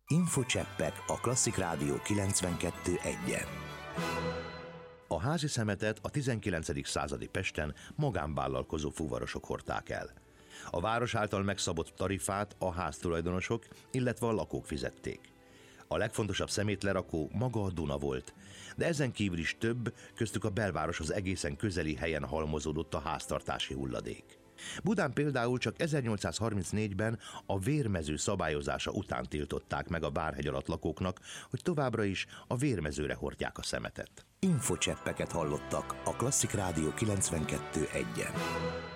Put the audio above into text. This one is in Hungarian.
Infocseppek a Klasszik Rádió 92.1-en. A házi szemetet a 19. századi Pesten magánvállalkozó fuvarosok hordták el. A város által megszabott tarifát a háztulajdonosok, illetve a lakók fizették. A legfontosabb szemétlerakó maga a Duna volt, de ezen kívül is több, köztük a belvároshoz egészen közeli helyen halmozódott a háztartási hulladék. Budán például csak 1834-ben a vérmező szabályozása után tiltották meg a Várhegy alatt lakóknak, hogy továbbra is a vérmezőre hordják a szemetet. Infocseppeket hallottak a Klasszik Rádió 92.1-en.